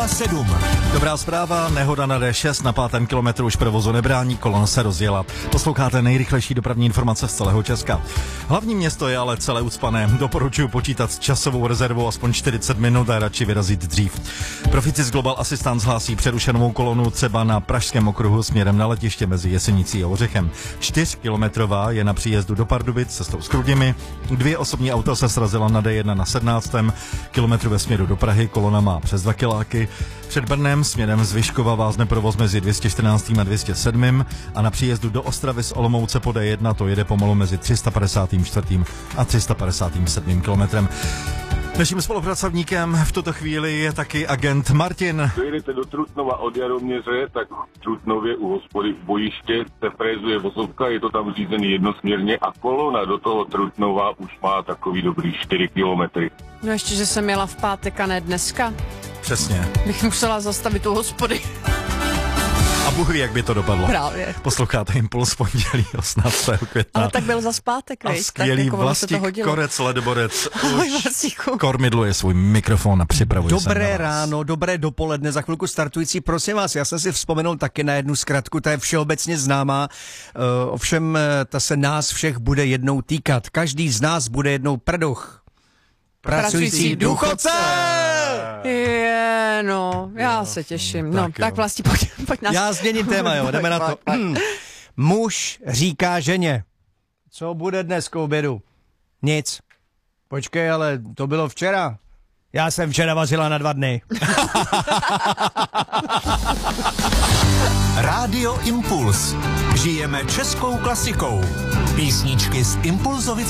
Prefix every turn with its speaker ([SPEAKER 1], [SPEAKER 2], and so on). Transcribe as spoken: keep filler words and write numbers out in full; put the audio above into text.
[SPEAKER 1] sedm.
[SPEAKER 2] Dobrá zpráva, nehoda na D šest, na pátém kilometru už provozu nebrání, kolona se rozjela. Posloucháte nejrychlejší dopravní informace z celého Česka. Hlavní město je ale celé ucpané. Doporučuji počítat s časovou rezervou aspoň čtyřicet minut a radši vyrazit dřív. Proficis Global Assistance hlásí přerušenou kolonu třeba na Pražském okruhu směrem na letiště mezi Jesenicí a Ořechem. Čtyřkilometrová je na příjezdu do Pardubic cestou s Chrudimi. Dvě osobní auta se srazila na D jedna na sedmnáctém kilometru ve směru do Prahy, kolona má přes dva kiláky. Před Brnem směrem z Vyškova vázne provoz mezi dvě stě čtrnáct a dvě stě sedm a na příjezdu do Ostravy z Olomouce po D jedna to jede pomalu mezi tři sta padesát čtyři a tři sta padesát sedm kilometrem. Naším spolupracovníkem v tuto chvíli je taky agent Martin.
[SPEAKER 3] Dojedete do Trutnova od Jaroměře, tak v Trutnově u hospody v bojiště se frézuje vozovka, je to tam řízený jednosměrně a kolona do toho Trutnova už má takový dobrý čtyři kilometry.
[SPEAKER 4] No ještě, že jsem jela v pátek a ne dneska.
[SPEAKER 2] Přesně.
[SPEAKER 4] Bych musela zastavit u hospody.
[SPEAKER 2] A Bůh ví, jak by to dopadlo.
[SPEAKER 4] Právě.
[SPEAKER 2] Posloucháte Impuls pondělí osmnáctého května.
[SPEAKER 4] Ale tak byl zas pátek,
[SPEAKER 2] A
[SPEAKER 4] veď?
[SPEAKER 2] skvělý
[SPEAKER 4] jako
[SPEAKER 2] Vlastík Korec, ledoborec,
[SPEAKER 4] Ahoj,
[SPEAKER 2] už
[SPEAKER 4] Vlastíku.
[SPEAKER 2] kormidluje svůj mikrofon a připravuje se
[SPEAKER 1] Dobré
[SPEAKER 2] na vás.
[SPEAKER 1] ráno, dobré dopoledne, za chvilku startující. Prosím vás, já jsem si vzpomenul taky na jednu zkratku, ta je všeobecně známá, uh, ovšem ta se nás všech bude jednou týkat. Každý z nás bude jednou prdoch. Pracující důchodce!
[SPEAKER 4] Je, no, já se těším. No,
[SPEAKER 2] Tak
[SPEAKER 4] tak
[SPEAKER 2] jo.
[SPEAKER 4] vlastně pojď, pojď nás.
[SPEAKER 1] Já změním téma, jo, jdeme na to. Hmm. Muž říká ženě, co bude dnes k obědu? Nic. Počkej, ale to bylo včera. Já jsem včera vařila na dva dny.
[SPEAKER 5] Rádio Impuls. Žijeme českou klasikou. Písničky z Impulzovy